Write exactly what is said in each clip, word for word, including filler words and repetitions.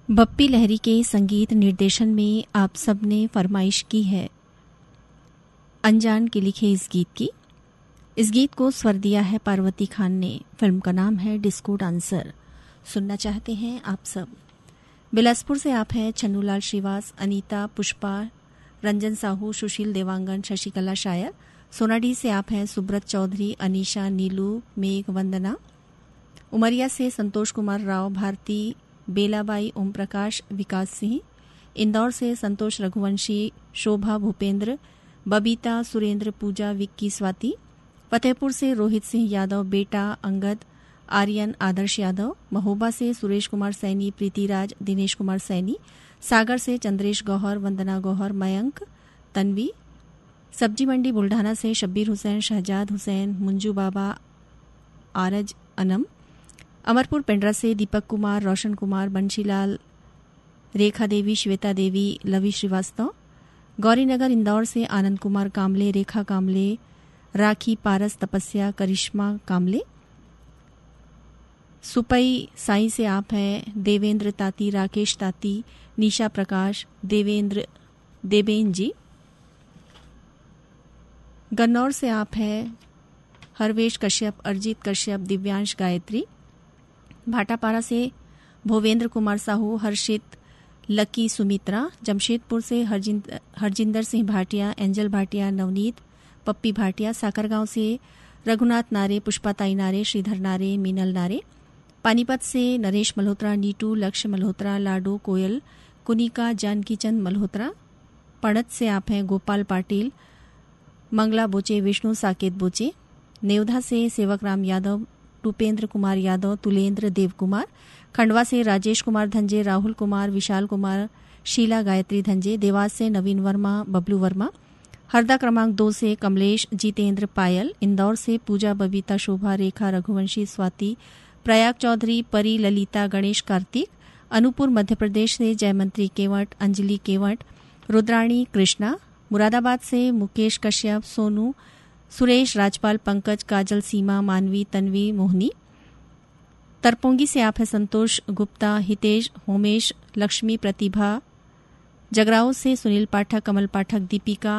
बप्पी लहरी के संगीत निर्देशन में आप सबने फरमाइश की है अनजान के लिखे इस गीत की। इस गीत को स्वर दिया है पार्वती खान ने। फिल्म का नाम है डिस्को डांसर। सुनना चाहते हैं आप सब। बिलासपुर से आप हैं चन्नूलाल श्रीवास, अनीता, पुष्पा, रंजन साहू, सुशील देवांगन, शशिकला शायर। सोनाडी से आप हैं सुब्रत चौधरी, अनीशा, नीलू, मेघ, वंदना। उमरिया से संतोष कुमार राव, भारती, बेलाबाई, ओम प्रकाश, विकास सिंह। इंदौर से संतोष रघुवंशी, शोभा, भूपेंद्र, बबीता, सुरेंद्र, पूजा, विक्की, स्वाति। फतेहपुर से रोहित सिंह यादव, बेटा, अंगद, आर्यन, आदर्श यादव। महोबा से सुरेश कुमार सैनी, प्रीतिराज, दिनेश कुमार सैनी। सागर से चंद्रेश गौहर, वंदना गौहर, मयंक, तन्वी। सब्जी मंडी बुल्ढाना से शब्बीर हुसैन, शहजाद हुसैन, मुंजू बाबा, आरज अनम। अमरपुर पेंड्रा से दीपक कुमार, रोशन कुमार, बंशीलाल, रेखा देवी, श्वेता देवी, लवी श्रीवास्तव। गौरीनगर इंदौर से आनंद कुमार कामले, रेखा कामले, राखी, पारस, तपस्या, करिश्मा कामले। सुपई साई से आप हैं देवेंद्र ताती, राकेश ताती, निशा प्रकाश, देवेंद्र, देवेन जी। गन्नौर से आप हैं हरवेश कश्यप, अरजीत कश्यप, दिव्यांश, गायत्री। भाटापारा से भोवेंद्र कुमार साहू, हर्षित, लकी, सुमित्रा। जमशेदपुर से हरजिंदर हरजिंदर सिंह भाटिया, एंजल भाटिया, नवनीत, पप्पी भाटिया। साकरगांव से रघुनाथ नारे, पुष्पाताई नारे, श्रीधर नारे, मीनल नारे। पानीपत से नरेश मल्होत्रा, नीटू, लक्ष्य मल्होत्रा, लाडो, कोयल, कुनिका, जानकी चंद मल्होत्रा। पड़त से आप हैं गोपाल पाटिल, मंगला बोचे, विष्णु, साकेत बोचे। नेवधा से सेवकराम यादव, रूपेंद्र कुमार यादव, तुलेंद्र देव कुमार। खंडवा से राजेश कुमार धंजे, राहुल कुमार, विशाल कुमार, शीला गायत्री धंजे। देवास से नवीन वर्मा, बबलू वर्मा। हरदा क्रमांक दो से कमलेश, जितेंद्र, पायल। इंदौर से पूजा, बबीता, शोभा, रेखा, रघुवंशी, स्वाति, प्रयाग चौधरी, परी, ललिता, गणेश, कार्तिक। अनूपपुर मध्य प्रदेश से जयमंत्री केवट, अंजलि केवट, रुद्राणी, कृष्णा। मुरादाबाद से मुकेश कश्यप, सोनू, सुरेश, राजपाल, पंकज, काजल, सीमा, मानवी, तन्वी, मोहनी। तरपोंगी से आप है संतोष गुप्ता, हितेश, होमेश, लक्ष्मी, प्रतिभा। जगराओं से सुनील पाठक, कमल पाठक, दीपिका,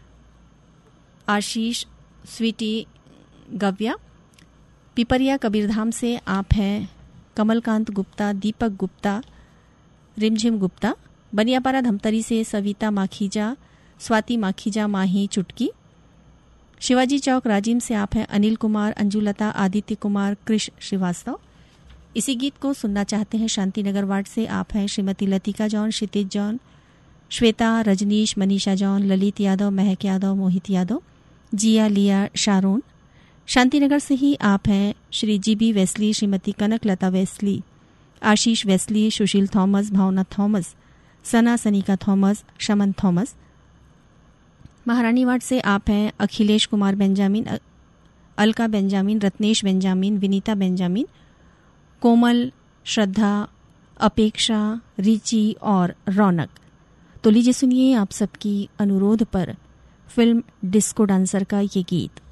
आशीष, स्वीटी, गव्या। पिपरिया कबीरधाम से आप हैं कमलकांत गुप्ता, दीपक गुप्ता, रिमझिम गुप्ता। बनियापारा धमतरी से सविता माखीजा, स्वाति माखीजा, माही, चुटकी। शिवाजी चौक राजिम से आप हैं अनिल कुमार, अंजुलता, आदित्य कुमार, कृष श्रीवास्तव। इसी गीत को सुनना चाहते हैं शांतिनगर वार्ड से आप हैं श्रीमती लतिका जॉन, क्षितिज जॉन, श्वेता, रजनीश, मनीषा जॉन, ललित यादव, महक यादव, मोहित यादव, जिया, लिया, शारून। शांतिनगर से ही आप हैं श्री जीबी वेस्ली, श्रीमती कनक लता वेस्ली, आशीष वेस्ली, सुशील थॉमस, भावना थॉमस, सना सनिका थॉमस, शमन थॉमस। महारानी वार्ड से आप हैं Akhilesh Kumar Benjamin, Alka Benjamin, Ratnesh Benjamin, Vinita Benjamin, कोमल, श्रद्धा, अपेक्षा, रिची और रौनक। तो लीजिए सुनिए आप सबकी अनुरोध पर फिल्म डिस्को डांसर का ये गीत।